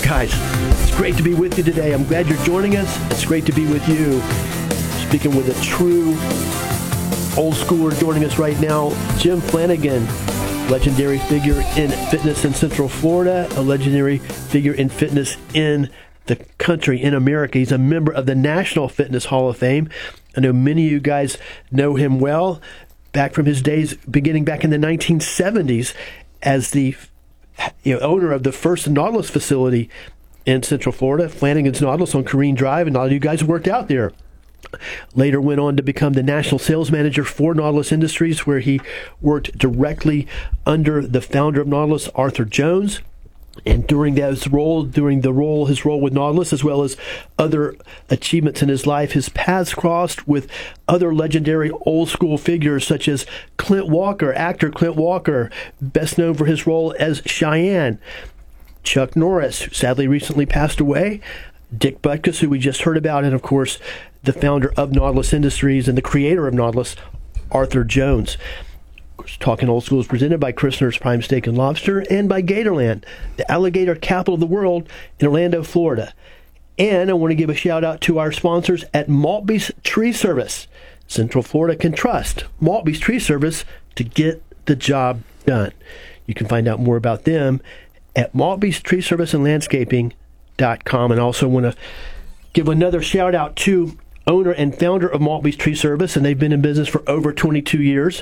Guys, it's great to be with you today. I'm glad you're joining us. It's great to be with you. Speaking with a true old schooler joining us right now, Jim Flanagan, legendary figure in fitness in Central Florida, a legendary figure in fitness in the country, in America. He's a member of the National Fitness Hall of Fame. I know many of you guys know him well, back from his days beginning back in the 1970s as the owner of the first Nautilus facility in Central Florida, Flanagan's Nautilus on Careen Drive, and all of you guys worked out there. Later went on to become the national sales manager for Nautilus Industries, where he worked directly under the founder of Nautilus, Arthur Jones. And during his role with Nautilus, as well as other achievements in his life, his paths crossed with other legendary old school figures such as Clint Walker, actor Clint Walker, best known for his role as Cheyenne, Chuck Norris, who sadly recently passed away, Dick Butkus, who we just heard about, and of course, the founder of Nautilus Industries and the creator of Nautilus, Arthur Jones. Talking Old School is presented by Christner's Prime Steak and Lobster and by Gatorland, the alligator capital of the world in Orlando, Florida. And I want to give a shout out to our sponsors at Maltby's Tree Service. Central Florida can trust Maltby's Tree Service to get the job done. You can find out more about them at Maltby's Tree Service and Landscaping.com. And also want to give another shout out to owner and founder of Maltby's Tree Service, and they've been in business for over 22 years.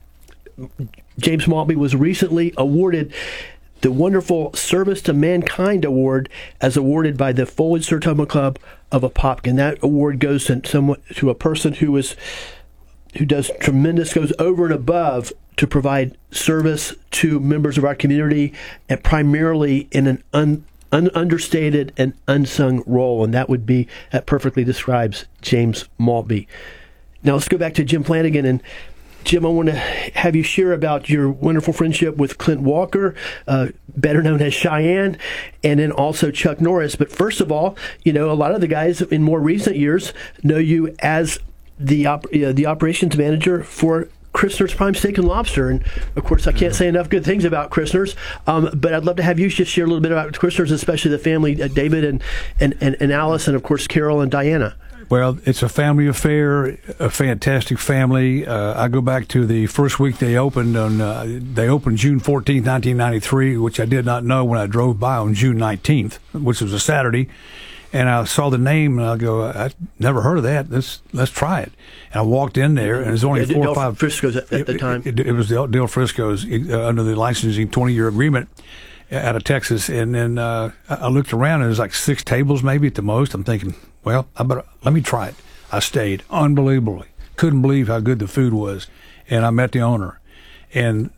James Maltby was recently awarded the wonderful Service to Mankind Award as awarded by the Foliage Sertoma Club of Apopka. That award goes to a person who does tremendous, goes over and above to provide service to members of our community, and primarily in an understated and unsung role, and that perfectly describes James Maltby. Now let's go back to Jim Flanagan. And Jim, I want to have you share about your wonderful friendship with Clint Walker, better known as Cheyenne, and then also Chuck Norris. But first of all, a lot of the guys in more recent years know you as the operations manager for Christner's Prime Steak and Lobster. And of course, I can't say enough good things about Christner's, but I'd love to have you just share a little bit about Christner's, especially the family, David and Alice, and of course, Carol and Diana. Well, it's a family affair, a fantastic family. I go back to the first week they opened they opened June 14th, 1993, which I did not know when I drove by on June 19th, which was a Saturday. And I saw the name, and I go, I never heard of that. Let's try it. And I walked in there, and it was only Del Frisco's at the time. It was Del Frisco's under the licensing 20-year agreement out of Texas. And then I looked around, and there was like 6 tables maybe at the most. I'm thinking, well, let me try it. I stayed. Unbelievably. Couldn't believe how good the food was. And I met the owner. And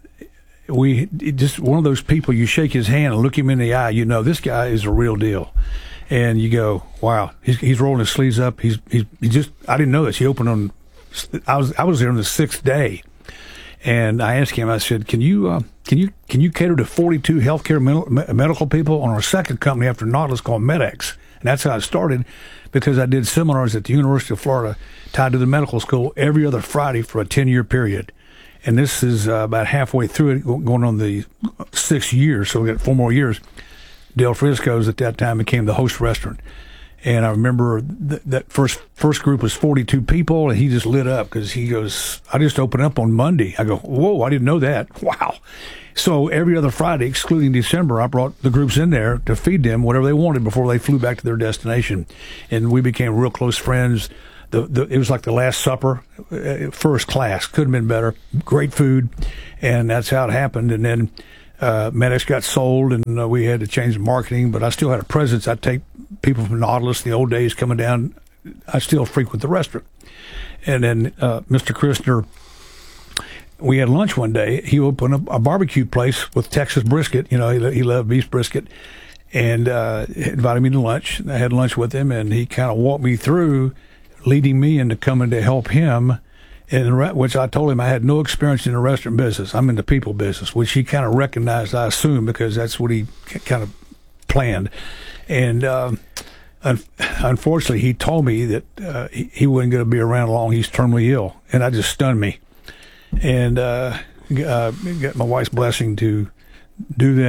just one of those people, you shake his hand and look him in the eye, this guy is a real deal. And you go, wow, he's rolling his sleeves up. He just, I didn't know this. He opened on, I was there on the 6th day. And I asked him, I said, can you cater to 42 healthcare medical people on our second company after Nautilus called MedX? And that's how it started, because I did seminars at the University of Florida tied to the medical school every other Friday for a 10-year period. And this is about halfway through it, going on the 6th year, so we got 4 more years. Del Frisco's at that time became the host restaurant. And I remember that first group was 42 people, and he just lit up because he goes, I just opened up on Monday. I go, whoa, I didn't know that. Wow. So every other Friday, excluding December, I brought the groups in there to feed them whatever they wanted before they flew back to their destination. And we became real close friends. It was like the Last Supper, first class. Couldn't have been better. Great food. And that's how it happened. And then MedX got sold, and we had to change the marketing, but I still had a presence. I'd take people from Nautilus in the old days coming down. I still frequent the restaurant. And then Mr. Christner, we had lunch one day. He opened up a barbecue place with Texas brisket. He loved beef brisket, and invited me to lunch. I had lunch with him, and he kind of walked me through, leading me into coming to help him, which I told him I had no experience in the restaurant business. I'm in the people business, which he kind of recognized, I assume, because that's what he kind of planned. And unfortunately, he told me that he wasn't going to be around long. He's terminally ill, and that just stunned me. And got my wife's blessing to do that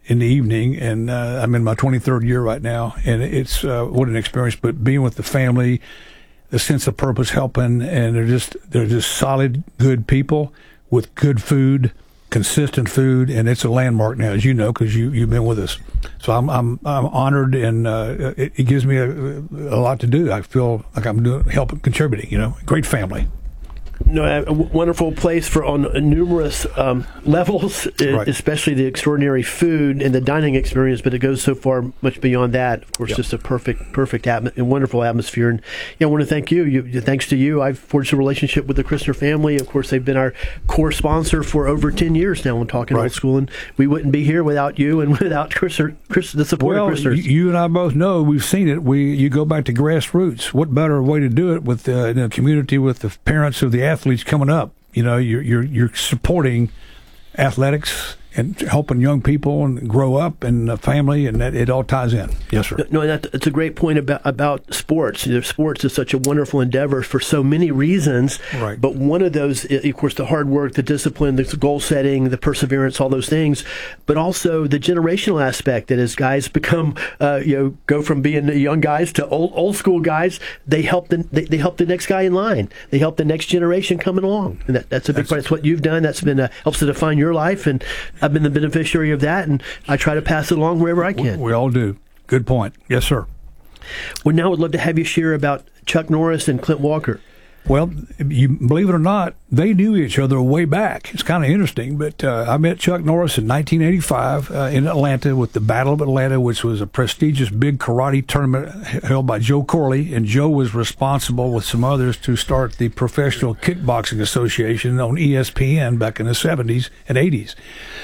in the evening, and I'm in my 23rd year right now, and it's what an experience. But being with the family, the sense of purpose, helping, and they're just solid, good people with good food, consistent food, and it's a landmark now, as you know, because you've been with us. So I'm honored, and it gives me a lot to do. I feel like I'm helping, contributing. Great family. No, a wonderful place for on numerous levels, Right. especially the extraordinary food and the dining experience. But it goes so far, much beyond that. Of course, Yep. just a perfect and wonderful atmosphere. And I want to thank you. Thanks to you, I've forged a relationship with the Christner family. Of course, they've been our core sponsor for over 10 years now on Talking Right. Old School, and we wouldn't be here without you and without the support Well, of Christners. you and I both know, we've seen it. You go back to grassroots. What better way to do it with in the community, with the parents of the athletes coming up? You're supporting athletics and helping young people and grow up and the family, and that it all ties in. Yes, sir. No, that's a great point about sports. Sports is such a wonderful endeavor for so many reasons. Right. But one of those, of course, the hard work, the discipline, the goal setting, the perseverance, all those things. But also the generational aspect that as guys become, go from being young guys to old school guys, they help they help the next guy in line. They help the next generation coming along, and that's a big part. That's what you've done. That's been helps to define your life, and I've been the beneficiary of that, and I try to pass it along wherever I can. We all do. Good point. Yes, sir. Well, now I'd love to have you share about Chuck Norris and Clint Walker. Well, you believe it or not, they knew each other way back. It's kind of interesting, but I met Chuck Norris in 1985 in Atlanta with the Battle of Atlanta, which was a prestigious big karate tournament held by Joe Corley, and Joe was responsible with some others to start the Professional Kickboxing Association on ESPN back in the 70s and 80s.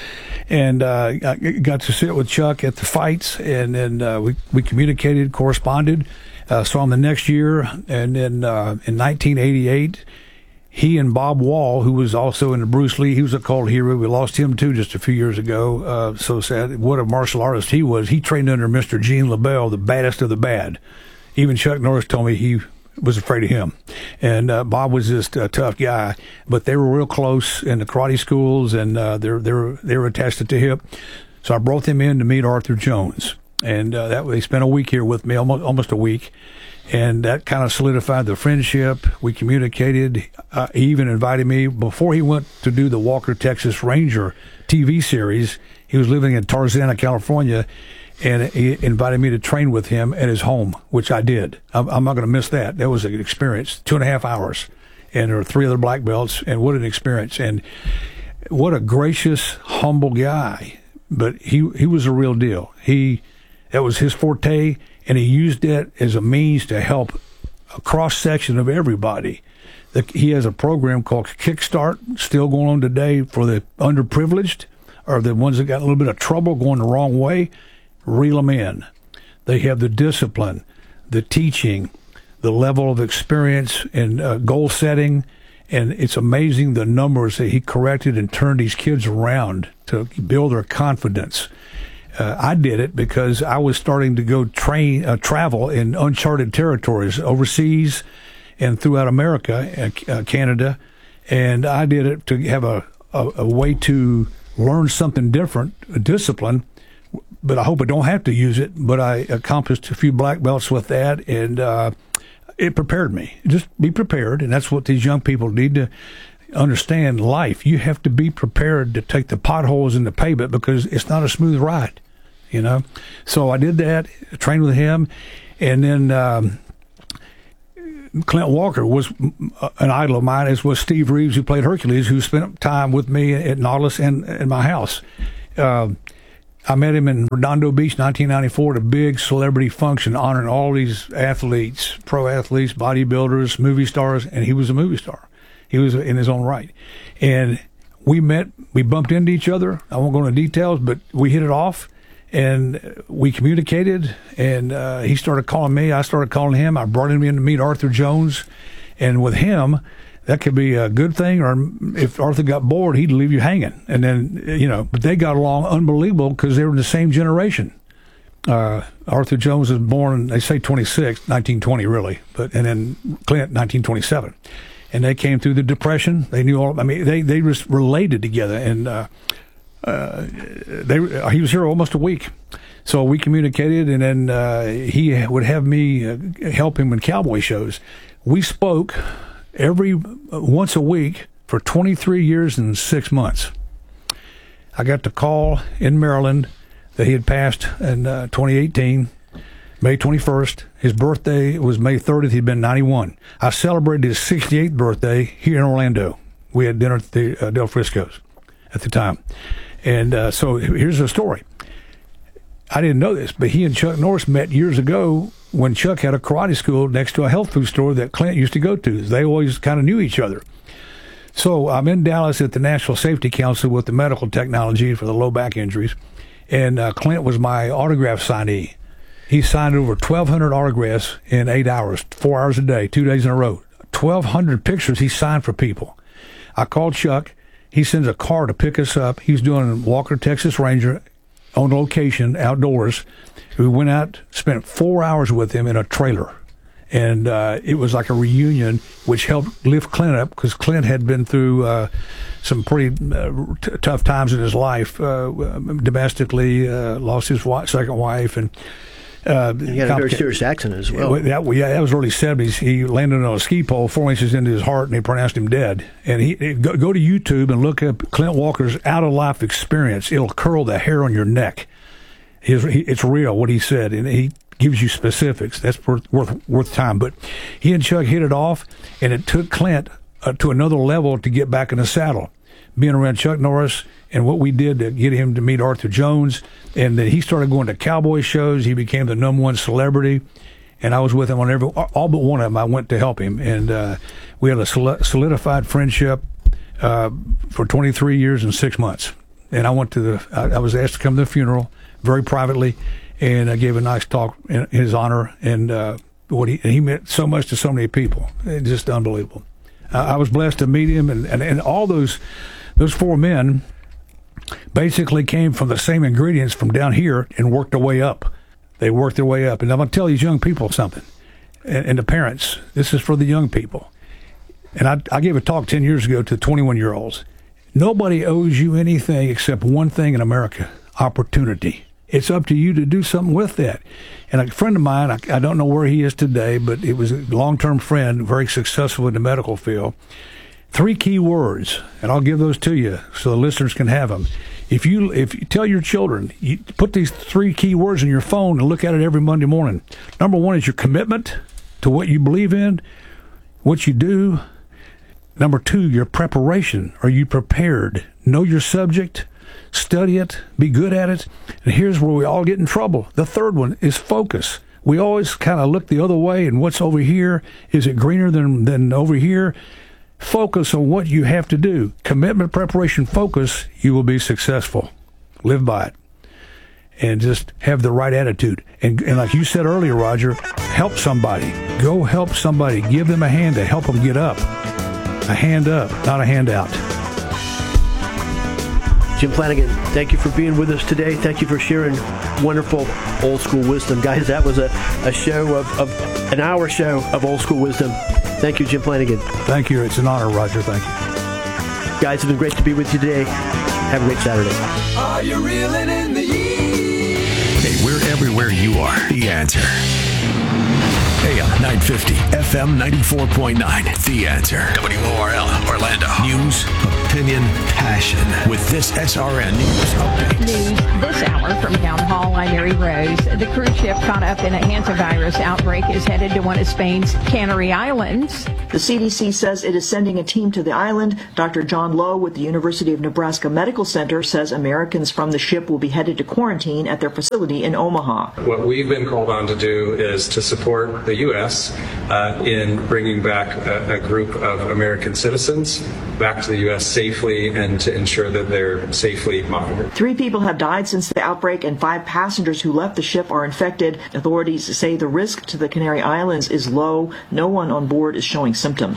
And I got to sit with Chuck at the fights, and then we communicated, corresponded. Saw him the next year, and then in 1988, he and Bob Wall, who was also in the Bruce Lee, he was a cult hero. We lost him too just a few years ago. So sad. What a martial artist he was. He trained under Mr. Gene LaBelle, the baddest of the bad. Even Chuck Norris told me he was afraid of him. And Bob was just a tough guy, but they were real close in the karate schools, and they were attached at the hip. So I brought them in to meet Arthur Jones. And they spent a week here with me, almost a week, and that kind of solidified the friendship. We communicated. He even invited me before he went to do the Walker Texas Ranger TV series. He was living in Tarzana, California, and he invited me to train with him at his home, which I did. I'm not going to miss that. That was an experience, 2.5 hours, and there were 3 other black belts, and what an experience, and what a gracious, humble guy. But he was a real deal. That was his forte, and he used it as a means to help a cross-section of everybody. He has a program called Kickstart, still going on today, for the underprivileged, or the ones that got a little bit of trouble going the wrong way. Reel them in. They have the discipline, the teaching, the level of experience and goal setting, and it's amazing the numbers that he corrected and turned these kids around to build their confidence. I did it because I was starting to go travel in uncharted territories overseas and throughout America, Canada, and I did it to have a way to learn something different, a discipline. But I hope I don't have to use it. But I accomplished a few black belts with that, and it prepared me. Just be prepared, and that's what these young people need to understand. Life, you have to be prepared to take the potholes in the pavement because it's not a smooth ride. So I did that, trained with him, and then Clint Walker was an idol of mine, as was Steve Reeves, who played Hercules, who spent time with me at Nautilus and in my house. I met him in Redondo Beach, 1994, at a big celebrity function honoring all these athletes, pro athletes, bodybuilders, movie stars, and he was a movie star. He was in his own right. And we met, we bumped into each other. I won't go into details, but we hit it off. And we communicated, and he started calling me. I started calling him. I brought him in to meet Arthur Jones. And with him, that could be a good thing, or if Arthur got bored, he'd leave you hanging. And then, but they got along unbelievable because they were in the same generation. Arthur Jones was born, they say 1920 really, and then Clint, 1927. And they came through the Depression. They knew all, they just related together. And he was here almost a week. So we communicated, and then he would have me help him in cowboy shows. We spoke once a week for 23 years and 6 months. I got the call in Maryland that he had passed in 2018, May 21st. His birthday was May 30th. He'd been 91. I celebrated his 68th birthday here in Orlando. We had dinner at the Del Frisco's at the time. And so here's the story. I didn't know this, but he and Chuck Norris met years ago when Chuck had a karate school next to a health food store that Clint used to go to. They always kind of knew each other. So I'm in Dallas at the National Safety Council with the medical technology for the low back injuries, and Clint was my autograph signee. He signed over 1,200 autographs in 8 hours, 4 hours a day, 2 days in a row. 1,200 pictures he signed for people. I called Chuck. He sends a car to pick us up. He was doing Walker, Texas Ranger on location, outdoors. We went out, spent 4 hours with him in a trailer. And it was like a reunion, which helped lift Clint up, because Clint had been through some pretty tough times in his life, domestically, lost his second wife, and he had a very serious accident as well. That was early 70s. He landed on a ski pole 4 inches into his heart, and they pronounced him dead. And go to YouTube and look up Clint Walker's out-of-life experience. It'll curl the hair on your neck. It's real, what he said, and he gives you specifics. That's worth time. But he and Chuck hit it off, and it took Clint to another level to get back in the saddle. Being around Chuck Norris and what we did to get him to meet Arthur Jones, and then he started going to cowboy shows. He became the #1 celebrity, and I was with him on all but one of them. I went to help him, and we had a solidified friendship for 23 years and 6 months. And I was asked to come to the funeral very privately, and I gave a nice talk in his honor, and he meant so much to so many people. It's just unbelievable. I was blessed to meet him, and all those 4 men basically came from the same ingredients from down here and worked their way up. They worked their way up. And I'm going to tell these young people something, and the parents, this is for the young people. And I gave a talk 10 years ago to 21-year-olds. Nobody owes you anything except one thing in America: opportunity. It's up to you to do something with that. And a friend of mine, I don't know where he is today, but it was a long-term friend, very successful in the medical field. 3 key words, and I'll give those to you so the listeners can have them. If you tell your children, you put these 3 key words in your phone and look at it every Monday morning. Number 1 is your commitment to what you believe in, what you do. Number 2, your preparation. Are you prepared? Know your subject. Study it, be good at it. And here's where we all get in trouble. The 3rd one is focus. We always kind of look the other way, and what's over here, is it greener than over here? Focus on what you have to do. Commitment, preparation, focus, you will be successful. Live by it. And just have the right attitude. And like you said earlier, Roger, help somebody. Go help somebody. Give them a hand to help them get up. A hand up, not a handout. Jim Flanagan, thank you for being with us today. Thank you for sharing wonderful old school wisdom. Guys, that was a show of an hour show of old school wisdom. Thank you, Jim Flanagan. Thank you. It's an honor, Roger. Thank you. Guys, it's been great to be with you today. Have a great Saturday. Are you reeling in the year? Hey, we're everywhere you are. The Answer. AM 950, FM 94.9. The Answer. WORL, Orlando. News, opinion, passion. With this SRN News Update. News this hour from Town Hall. I'm Mary Rose. The cruise ship caught up in a hantavirus outbreak is headed to one of Spain's Canary Islands. The CDC says it is sending a team to the island. Dr. John Lowe with the University of Nebraska Medical Center says Americans from the ship will be headed to quarantine at their facility in Omaha. What we've been called on to do is to support the U.S. In bringing back a group of American citizens back to the U.S. safely and to ensure that they're safely monitored. 3 people have died since the outbreak and 5 passengers who left the ship are infected. Authorities say the risk to the Canary Islands is low. No one on board is showing symptoms.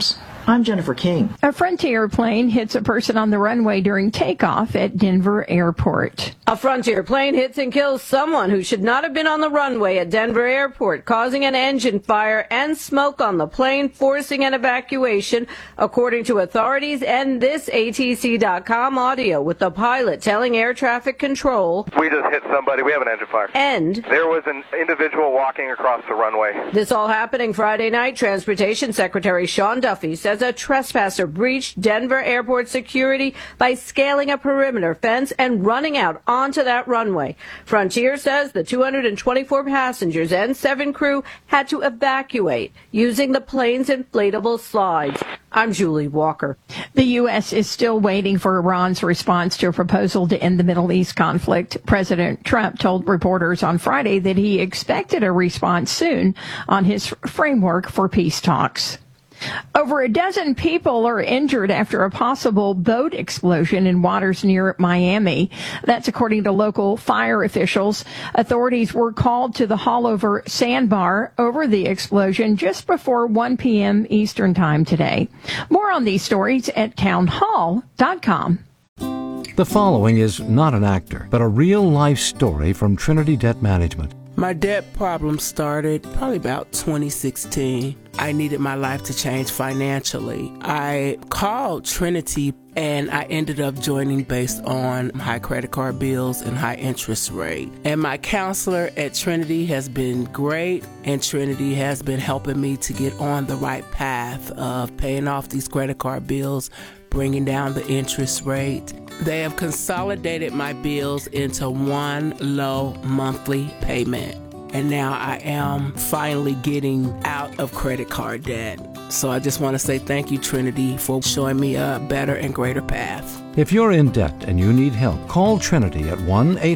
I'm Jennifer King. A Frontier plane hits a person on the runway during takeoff at Denver Airport. A Frontier plane hits and kills someone who should not have been on the runway at Denver Airport, causing an engine fire and smoke on the plane, forcing an evacuation, according to authorities and this ATC.com audio, with the pilot telling air traffic control, "We just hit somebody. We have an engine fire." And there was an individual walking across the runway. This all happening Friday night. Transportation Secretary Sean Duffy says a trespasser breached Denver Airport security by scaling a perimeter fence and running out onto that runway. Frontier says the 224 passengers and 7 crew had to evacuate using the plane's inflatable slides. I'm Julie Walker. The U.S. is still waiting for Iran's response to a proposal to end the Middle East conflict. President Trump told reporters on Friday that he expected a response soon on his framework for peace talks. Over a dozen people are injured after a possible boat explosion in waters near Miami. That's according to local fire officials. Authorities were called to the Haulover Sandbar over the explosion just before 1 p.m. Eastern Time today. More on these stories at townhall.com. The following is not an actor, but a real-life story from Trinity Debt Management. My debt problem started probably about 2016. I needed my life to change financially. I called Trinity and I ended up joining based on high credit card bills and high interest rate. And my counselor at Trinity has been great, and Trinity has been helping me to get on the right path of paying off these credit card bills, bringing down the interest rate. They have consolidated my bills into one low monthly payment. And now I am finally getting out of credit card debt. So I just want to say thank you, Trinity, for showing me a better and greater path. If you're in debt and you need help, call Trinity at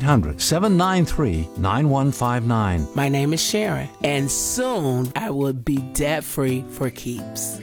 1-800-793-9159. My name is Sharon, and soon I will be debt-free for keeps.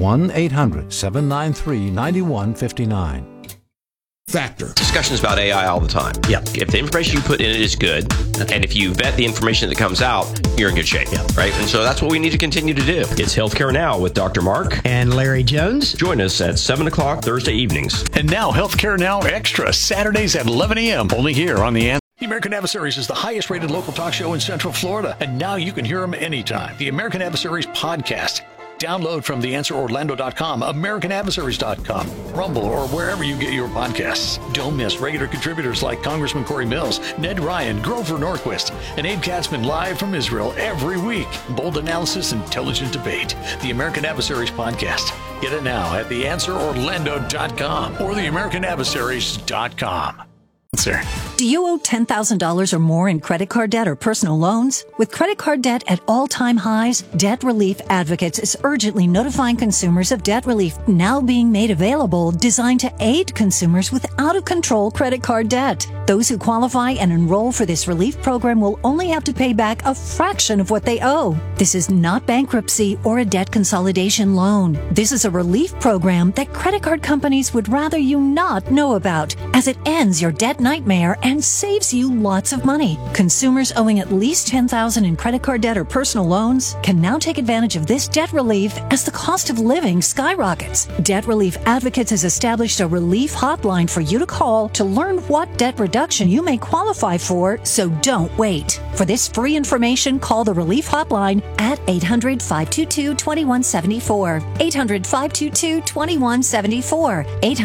1-800-793-9159. Factor. Discussions about AI all the time. Yeah. If the information you put in it is good, and if you vet the information that comes out, you're in good shape. Yeah. Right? And so that's what we need to continue to do. It's Healthcare Now with Dr. Mark and Larry Jones. Join us at 7 o'clock Thursday evenings. And now Healthcare Now Extra, Saturdays at 11 a.m. only here on The Answer. The American Adversaries is the highest rated local talk show in Central Florida, and now you can hear them anytime. The American Adversaries podcast. Download from theanswerorlando.com, americanadversaries.com, Rumble, or wherever you get your podcasts. Don't miss regular contributors like Congressman Corey Mills, Ned Ryan, Grover Norquist, and Abe Katzman live from Israel every week. Bold analysis, intelligent debate. The American Adversaries podcast. Get it now at theanswerorlando.com or theamericanadversaries.com. Sir. Do you owe $10,000 or more in credit card debt or personal loans? With credit card debt at all-time highs, Debt Relief Advocates is urgently notifying consumers of debt relief now being made available, designed to aid consumers with out-of-control credit card debt. Those who qualify and enroll for this relief program will only have to pay back a fraction of what they owe. This is not bankruptcy or a debt consolidation loan. This is a relief program that credit card companies would rather you not know about, as it ends your debt nightmare and saves you lots of money. Consumers owing at least $10,000 in credit card debt or personal loans can now take advantage of this debt relief as the cost of living skyrockets. Debt Relief Advocates has established a relief hotline for you to call to learn what debt reduction you may qualify for, so don't wait. For this free information, call the relief hotline at 800-522-2174. 800-522-2174.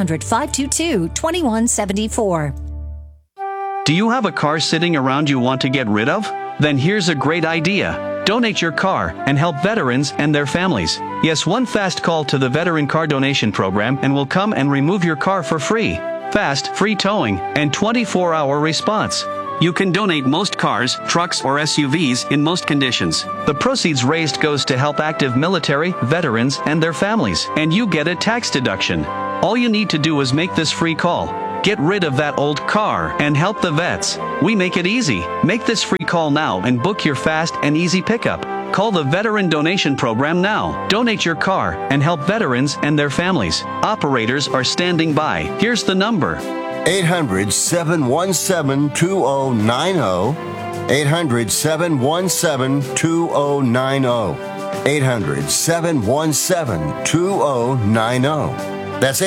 800-522-2174. Do you have a car sitting around you want to get rid of? Then here's a great idea. Donate your car and help veterans and their families. Yes, one fast call to the Veteran Car Donation Program and we'll come and remove your car for free. Fast, free towing, and 24-hour response. You can donate most cars, trucks, or SUVs in most conditions. The proceeds raised goes to help active military, veterans, and their families, and you get a tax deduction. All you need to do is make this free call. Get rid of that old car and help the vets. We make it easy. Make this free call now and book your fast and easy pickup. Call the Veteran Donation Program now. Donate your car and help veterans and their families. Operators are standing by. Here's the number. 800-717-2090. 800-717-2090. 800-717-2090. That's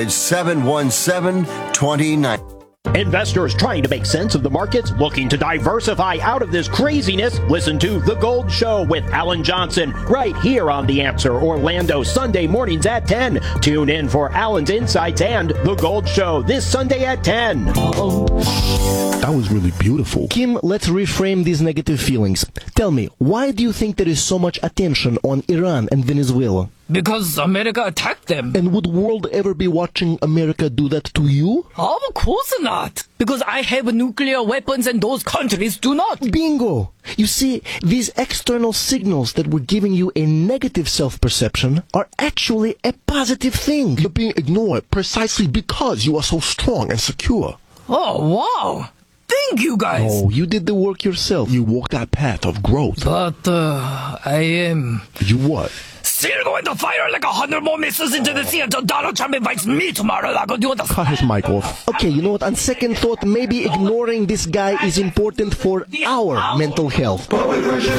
800-717-2090. Investors trying to make sense of the markets, looking to diversify out of this craziness? Listen to The Gold Show with Alan Johnson right here on The Answer Orlando, Sunday mornings at 10. Tune in for Alan's insights and The Gold Show this Sunday at 10. That was really beautiful. Kim, let's reframe these negative feelings. Tell me, why do you think there is so much attention on Iran and Venezuela? Because America attacked them. And would world ever be watching America do that to you? Of course not. Because I have nuclear weapons and those countries do not. Bingo! You see, these external signals that were giving you a negative self-perception are actually a positive thing. You're being ignored precisely because you are so strong and secure. Oh, wow. Thank you, guys. Oh, you did the work yourself. You walked that path of growth. But, I am... You what? Still going to fire like 100 more missiles into the sea until Donald Trump invites me to Mar-a-Lago. Do you want to... Cut his mic off. Okay, you know what? On second thought, maybe ignoring this guy is important for our mental health. Public question.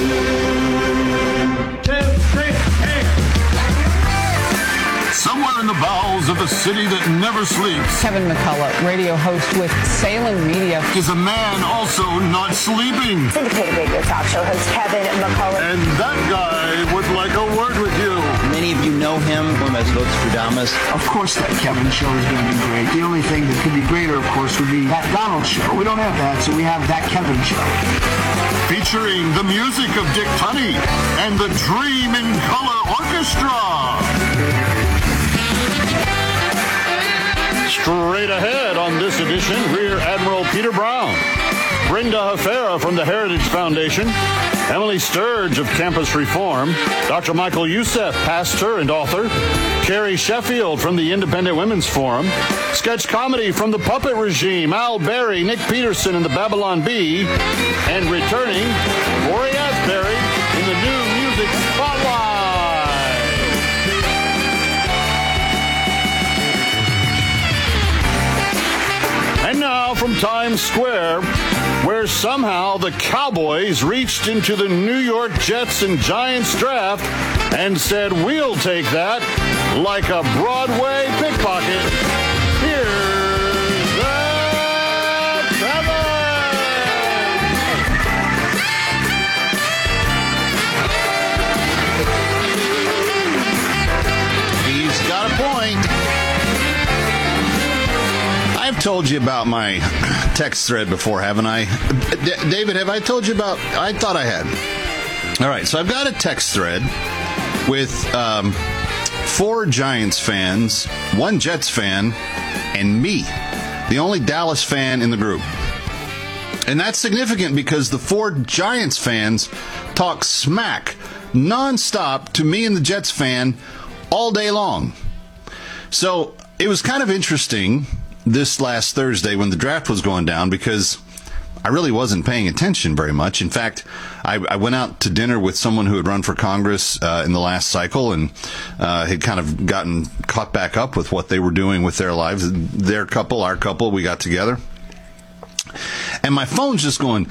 2, 3, 8. Somewhere in the bowels of a city that never sleeps, Kevin McCullough, radio host with Salem Media, is a man also not sleeping. Syndicated radio talk show host Kevin McCullough. And that guy would like a word with you. Many of you know him as Vox Stradamus. Of course that Kevin show is going to be great. The only thing that could be greater, of course, would be that Donald show. We don't have that, so we have that Kevin show. Featuring the music of Dick Tunney and the Dream in Color Orchestra. Straight ahead on this edition, Rear Admiral Peter Brown, Brenda Hafera from the Heritage Foundation, Emily Sturge of Campus Reform, Dr. Michael Youssef, pastor and author, Carrie Sheffield from the Independent Women's Forum, sketch comedy from the Puppet Regime, Al Berry, Nick Peterson and the Babylon Bee, and returning, Lori Asbury in the new music spotlight. And now from Times Square, where somehow the Cowboys reached into the New York Jets and Giants draft and said, "We'll take that," like a Broadway pickpocket. Here's Kevin. He's got a point. I've told you about my text thread before, haven't I? David, have I told you about... I thought I had. All right, so I've got a text thread with 4 Giants fans, 1 Jets fan, and me, the only Dallas fan in the group. And that's significant because the 4 Giants fans talk smack nonstop to me and the Jets fan all day long. So it was kind of interesting this last Thursday when the draft was going down because I really wasn't paying attention very much. In fact, I went out to dinner with someone who had run for Congress in the last cycle and had kind of gotten caught back up with what they were doing with their lives. Their couple, our couple, we got together. And my phone's just going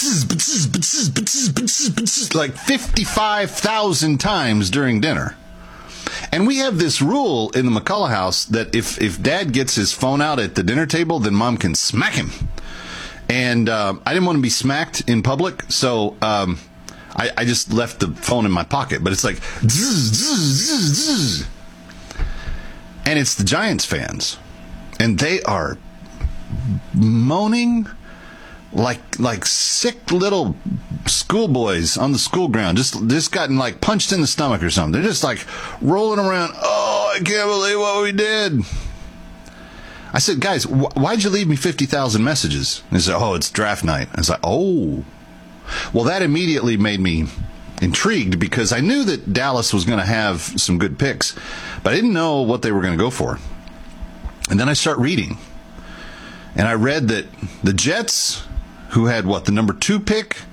like 55,000 times during dinner. And we have this rule in the McCullough house that if Dad gets his phone out at the dinner table, then Mom can smack him. And I didn't want to be smacked in public, so I just left the phone in my pocket. But it's like, zzz, zzz, zzz, zzz. And it's the Giants fans. And they are moaning like sick little schoolboys on the school ground, just gotten like punched in the stomach or something. They're just like rolling around. Oh, I can't believe what we did. I said, guys, why'd you leave me 50,000 messages? And they said, oh, it's draft night. I was like, oh. Well, that immediately made me intrigued because I knew that Dallas was going to have some good picks, but I didn't know what they were going to go for. And then I start reading. And I read that the Jets, who had, the number 2 pick,